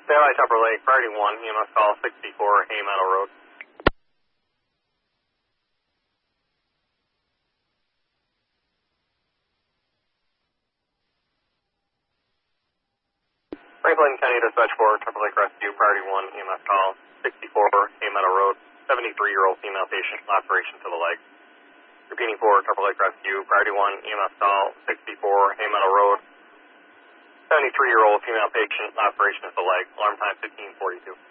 Valley Tupper Lake, priority 1, EMS call 64, Hay Meadow Road. Franklin County Dispatch 4, Tupper Lake Rescue, priority 1, EMS call 64, Hay Meadow Road, 73-year-old female patient, laceration to the leg. Repeating for Tupper Lake Rescue, priority 1, EMS call 64, Hay Meadow Road, 73-year-old female patient, laceration to the leg, alarm time 1542.